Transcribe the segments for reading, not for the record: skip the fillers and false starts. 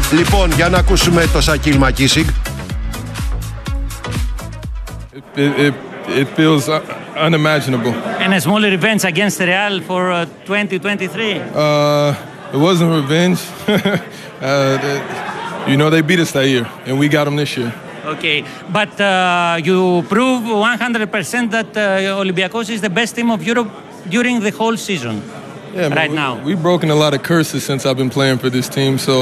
Λοιπόν, για να ακούσουμε το Σακίλ Μακίσικ. It feels unimaginable. And a small revenge against Real for 2023. It wasn't revenge. You know, they beat us that year, and we got them this year. Okay, but you prove 100% that Olympiacos is the best team of Europe during the whole season. Yeah, man, now. We've broken a lot of curses since I've been playing for this team, so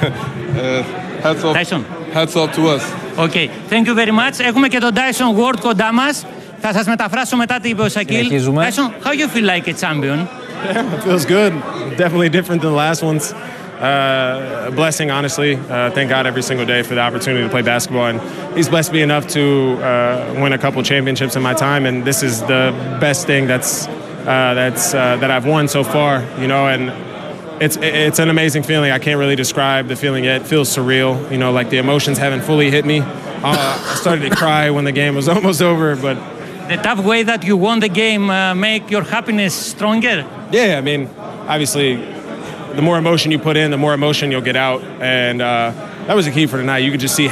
hats off to us. Okay, thank you very much. Έχουμε και τον Dyson Ward κοντά μας. Θα σας μεταφράσω μετά τι είπε ο Σακίλ. Dyson, how you feel like a champion? Yeah, it feels good. Definitely different than the last ones. A blessing, honestly. Thank God every single day for the opportunity to play basketball, and He's blessed me enough to win a couple championships in my time, and this is the best thing that I've won so far. You know, and it's an amazing feeling. I can't really describe the feeling yet. It feels surreal. You know, like the emotions haven't fully hit me. I started to cry when the game was almost over, but the tough way that you won the game make your happiness stronger? Yeah, I mean, obviously, the more emotion you put in, the more emotion you'll get out, and that was the key for tonight. You could just see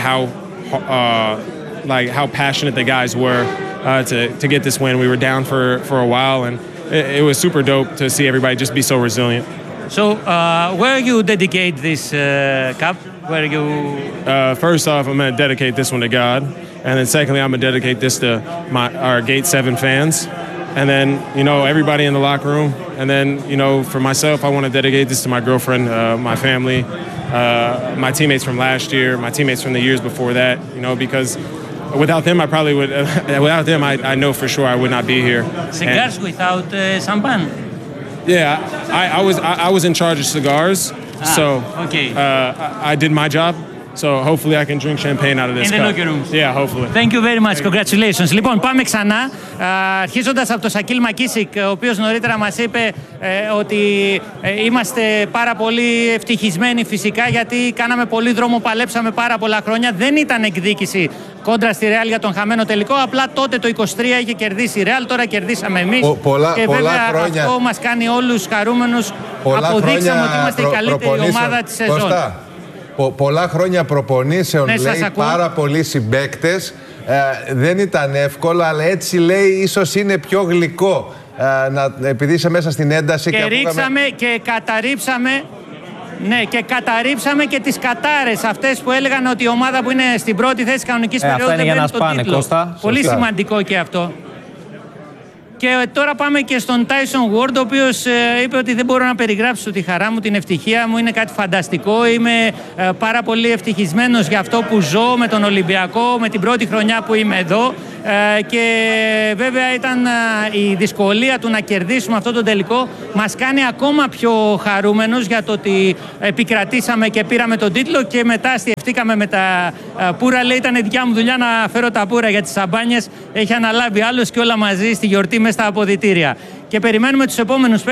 how passionate the guys were to get this win. We were down for a while, and it was super dope to see everybody just be so resilient. So, where you dedicate this cup? Where you? First off, I'm going to dedicate this one to God, and then secondly, I'm going to dedicate this to our Gate 7 fans, and then, you know, everybody in the locker room, and then, you know, for myself, I want to dedicate this to my girlfriend, my family, my teammates from last year, my teammates from the years before that, you know, because without them, I probably would. Without them, I know for sure I would not be here. Cigars without champagne? Yeah, I was in charge of cigars, so okay. I did my job. So hopefully I can drink champagne out of this cup. In the locker rooms. Yeah, hopefully. Thank you very much. Congratulations. Λοιπόν, πάμε ξανά. Αρχίζοντας από τον Σακίλ Μακίσικ, ο οποίος νωρίτερα μας είπε ότι είμαστε πάρα πολύ ευτυχισμένοι φυσικά, γιατί κάναμε πολύ δρόμο, παλέψαμε πάρα πολλά χρόνια. Δεν ήταν εκδίκηση κόντρα στη Real για τον χαμένο τελικό. Απλά τότε το 23 είχε κερδίσει η Real, τώρα κερδίσαμε εμείς. Και βέβαια χρόνια, αυτό μας κάνει όλους χαρούμενους. Αποδείξαμε ότι είμαστε η καλύτερη ομάδα της σεζόν. Πολλά χρόνια προπονήσεων, λέει, πάρα πολλοί συμπαίκτες. Δεν ήταν εύκολο, αλλά έτσι λέει ίσως είναι πιο γλυκό. Επειδή είσαι μέσα στην ένταση και ρίξαμε και καταρρίψαμε. Ναι, και καταρρίψαμε και τις κατάρες αυτές που έλεγαν ότι η ομάδα που είναι στην πρώτη θέση κανονικής περίοδου δεν παίρνει τον τίτλο. Πολύ σημαντικό και αυτό. Και τώρα πάμε και στον Tyson Ward, ο οποίος είπε ότι δεν μπορώ να περιγράψω τη χαρά μου, την ευτυχία μου. Είναι κάτι φανταστικό. Είμαι πάρα πολύ ευτυχισμένος για αυτό που ζω με τον Ολυμπιακό, με την πρώτη χρονιά που είμαι εδώ. Και βέβαια ήταν η δυσκολία του να κερδίσουμε αυτό το τελικό. Μας κάνει ακόμα πιο χαρούμενος για το ότι επικρατήσαμε και πήραμε τον τίτλο, και μετά αστιευτήκαμε με τα πουρα. Λέει, ήταν δικιά μου δουλειά να φέρω τα πουρα για τις σαμπάνιες. Έχει αναλάβει άλλος και όλα μαζί στη γιορτή μες στα αποδυτήρια. Και περιμένουμε τους επόμενους